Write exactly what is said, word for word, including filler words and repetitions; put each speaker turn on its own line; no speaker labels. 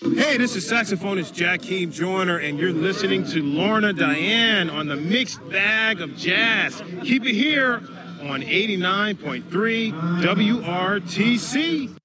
Hey, this is saxophonist Jakeem Joyner, and you're listening to Lorna Diane on the Mixed Bag of Jazz. Keep it here on eighty-nine point three W R T C.